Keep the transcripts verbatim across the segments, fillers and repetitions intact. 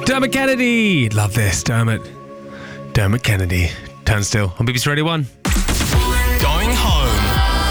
Dermot Kennedy. Love this, Dermot. Dermot Kennedy. Turn still on B B C Radio one. Going home.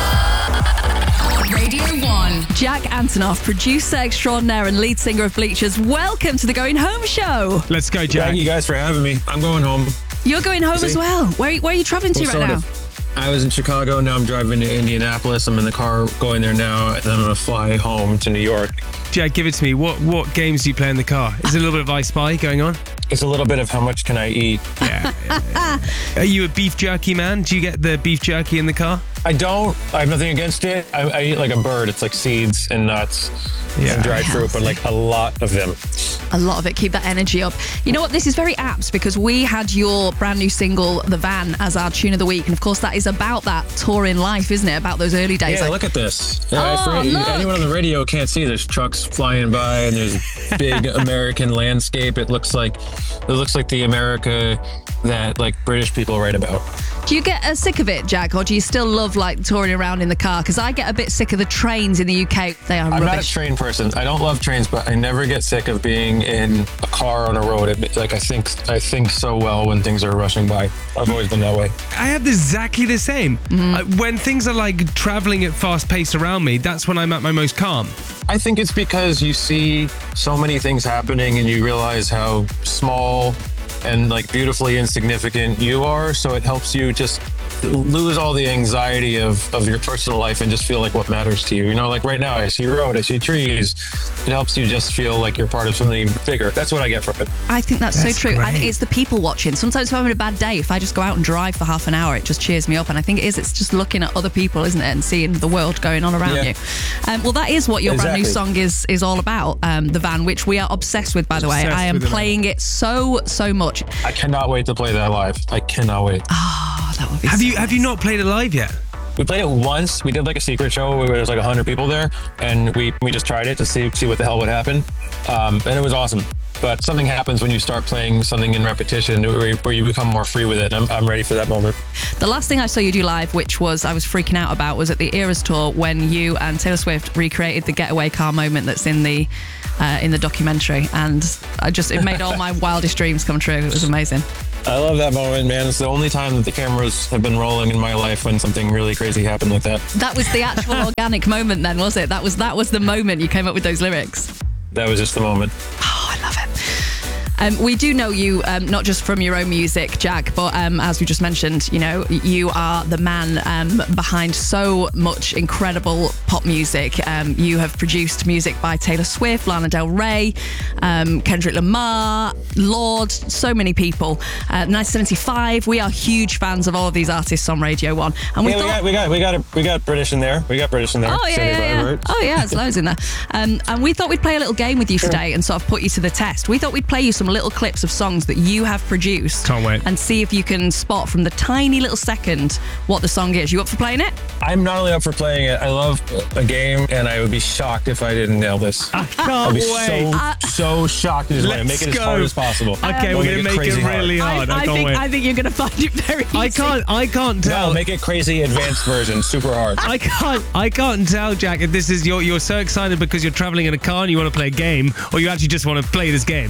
Radio one. Jack Antonoff, producer extraordinaire and lead singer of Bleachers. Welcome to the Going Home show. Let's go, Jack. Thank you guys for having me. I'm going home. You're going home See? as well. Where, where are you traveling to Well, right now? sort of. I was in Chicago, now I'm driving to Indianapolis. I'm in the car going there now, and then I'm going to fly home to New York. Jack, give it to me. What what games do you play in the car? Is there a little bit of I Spy going on? It's a little bit of how much can I eat. Yeah. yeah, yeah. Are you a beef jerky man? Do you get the beef jerky in the car? I don't. I have nothing against it. I, I eat like a bird. It's like seeds and nuts Yeah. and dried fruit, but like a lot of them. A lot of it. Keep that energy up. You know what? This is very apt because we had your brand new single, The Van, as our tune of the week. And of course, that is about that touring life, isn't it? About those early days. Yeah, Like- look at this. Yeah, Oh, for, look. Anyone on the radio can't see. There's trucks flying by, and there's big American landscape. It looks like it looks like the America that like British people write about. Do you get uh, sick of it, Jack, or do you still love like touring around in the car? Because I get a bit sick of the trains in the U K. They are I'm not a rubbish. train person. I don't love trains, but I never get sick of being in a car on a road. It, like I think, I think so well when things are rushing by. I've always been that way. I have exactly the same. Uh, when things are like traveling at fast pace around me, that's when I'm at my most calm. I think it's because you see so many things happening and you realize how small and like beautifully insignificant you are. So it helps you just lose all the anxiety of, of your personal life and just feel like what matters to you. You know, like right now I see a road, I see trees. It helps you just feel like you're part of something bigger. That's what I get from it. I think that's, That's so true. great. And it's the people watching. Sometimes if I'm having a bad day, if I just go out and drive for half an hour, it just cheers me up. And I think it is. It's just looking at other people, isn't it? And seeing the world going on around Yeah. you. Um, well, that is what your brand new Exactly. song is is all about, um, The Van, which we are obsessed with, by the way. Obsessed I am with The Van. playing it so, so much. I cannot wait to play that live. I cannot wait. Oh, that would be Have so you have you not played it live yet? We played it once. We did like a secret show where there was like a hundred people there, and we we just tried it to see see what the hell would happen, um, and it was awesome. But something happens when you start playing something in repetition, where, where you become more free with it. I'm, I'm ready for that moment. The last thing I saw you do live, which was I was freaking out about, was at the Eras tour when you and Taylor Swift recreated the getaway car moment that's in the uh, in the documentary, and I just it made all my wildest dreams come true. It was amazing. I love that moment, man. It's the only time that the cameras have been rolling in my life when something really crazy happened like that. That was the actual organic moment, then, was it? That was that was the moment you came up with those lyrics. That was just the moment. Oh, I love it. Um, we do know you um, not just from your own music, Jack, but um, as we just mentioned, you know, you are the man um, behind so much incredible pop music. Um, you have produced music by Taylor Swift, Lana Del Rey, um, Kendrick Lamar, Lorde, so many people. Uh, nineteen seventy-five. We are huge fans of all of these artists on Radio One, and we Yeah, we thought. got we got we got a, we got British in there. We got British in there. Oh yeah, Sandy yeah, yeah. Roberts. Oh yeah, there's loads in there. Um, and we thought we'd play a little game with you today and sort of put you to the test. We thought we'd play you some little clips of songs that you have produced. Can't wait. And see if you can spot from the tiny little second what the song is. You up for playing it? I'm not only up for playing it. I love a game, and I would be shocked if I didn't nail this. I I'd can't be wait. so so shocked. Just want to Let's make it as go. hard as possible. Okay, We'll we're gonna make it crazy hard. really hard. I, I, can't think wait. I think you're going to find it very easy. I can't. I can't tell. No, make it crazy advanced version, super hard. I can't. I can't tell, Jack, if this is you're you're so excited because you're traveling in a car and you want to play a game, or you actually just want to play this game.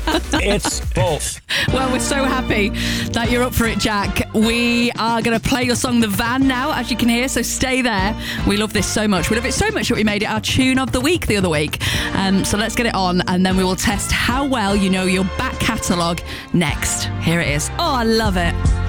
It's both. Well, we're so happy that you're up for it, Jack. We are going to play your song The Van now, as you can hear, so stay there. We love this so much. We love it so much that we made it our tune of the week the other week. Um, so let's get it on, and then we will test how well you know your back catalogue next. Here it is. Oh, I love it.